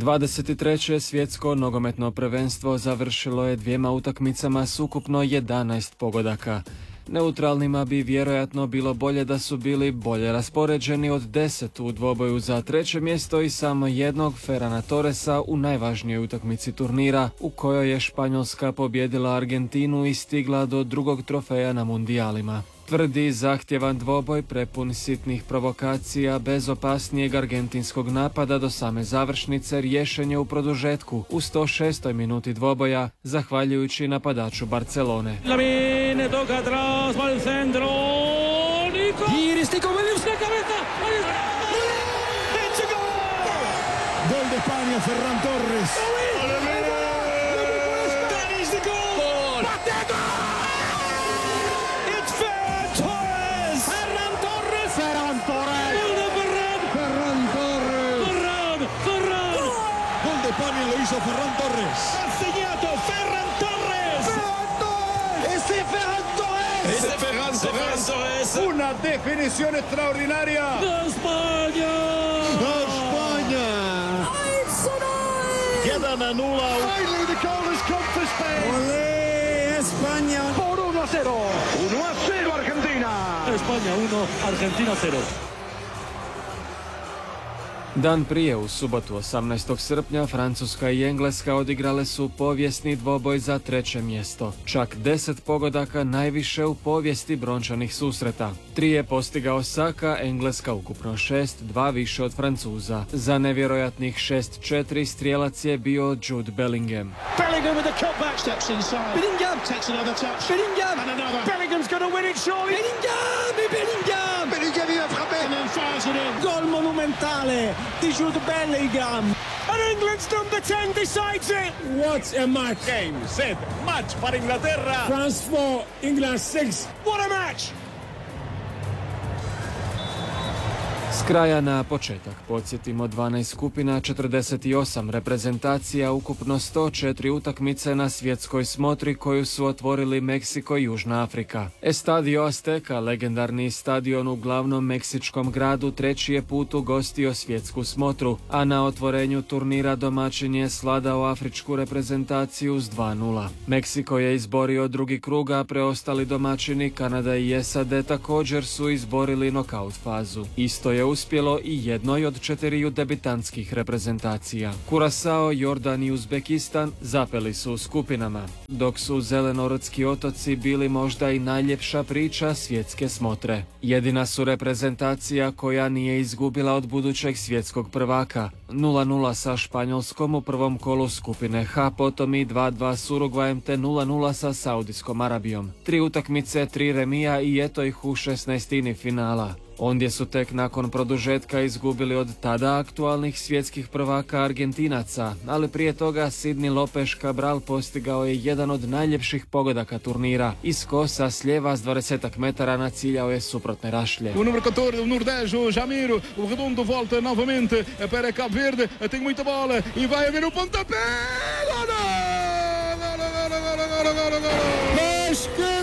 23. svjetsko nogometno prvenstvo završilo je dvijema utakmicama s ukupno 11 pogodaka. Neutralnima bi vjerojatno bilo bolje da su bili bolje raspoređeni od 10 u dvoboju za treće mjesto i samo jednog Ferrana Torresa u najvažnijoj utakmici turnira, u kojoj je Španjolska pobijedila Argentinu i stigla do drugog trofeja na mundijalima. Tvrdi zahtjevan dvoboj prepun sitnih provokacija bez opasnijeg argentinskog napada do same završnice riješen je u produžetku u 106. minuti dvoboja, zahvaljujući napadaču Barcelone. Lamine toca atrás, va al centro. Nico. Nico Williams de cabeza. Gol de España, Ferran Torres. España lo hizo Ferran Torres. Ha segnato Ferran Torres. Ese Ferran Torres. Ese Ferran Torres. Una definición extraordinaria. España. España. 1-0. Finally the goal has come for Spain. Olé, España. Por 1-0. 1-0 Argentina. España 1, Argentina 0. Dan prije, u subotu 18. srpnja, Francuska i Engleska odigrale su povijesni dvoboj za treće mjesto. Čak 10 pogodaka, najviše u povijesti brončanih susreta. 3 je postigao Saka, Engleska ukupno 6, 2 više od Francuza. Za nevjerojatnih 6-4 strijelac je bio Jude Bellingham. Bellingham with the cutback, steps inside. Bellingham takes another touch. Bellingham. And another. Bellingham's going to win it, surely. Bellingham. Bellingham, il a frappé. And then fires it in. Gol monumentale di Jude Bellingham. And England's number 10 decides it. What a match. Game, set, match para Inglaterra. France 4, England 6. What a match. S kraja na početak podsjetimo 12 skupina, 48 reprezentacija, ukupno 104 utakmice na svjetskoj smotri koju su otvorili Meksiko i Južna Afrika. Estadio Azteca, legendarni stadion u glavnom meksičkom gradu, treći je put ugostio svjetsku smotru, a na otvorenju turnira domaćin je svladao afričku reprezentaciju s 2:0. Meksiko je izborio drugi krug, a preostali domaćini Kanada i SAD također su izborili nokaut fazu. Isto je uspjelo i jednoj od 4 debitantskih reprezentacija. Kurasao, Jordan i Uzbekistan zapeli su u skupinama, dok su Zelenorodski otoci bili možda i najljepša priča svjetske smotre. Jedina su reprezentacija koja nije izgubila od budućeg svjetskog prvaka. 0:0 sa Španjolskom u prvom kolu skupine H, potom i 2:2 s Urugvajem te 0:0 sa Saudijskom Arabijom. 3 utakmice, 3 remija i eto ih u 16. finala. Ondje su tek nakon produžetka izgubili od tada aktualnih svjetskih prvaka Argentinaca, ali prije toga Sidney Lopez Cabral postigao je jedan od najljepših pogodaka turnira. Iz kosa s lijeva s 20 metara naciljao je suprotne rašlje. O número 14, o Nordejo, Jamiro, o redondo volta novamente para Cabo Verde, tem muita bola e vai haver o pontapé! Gol!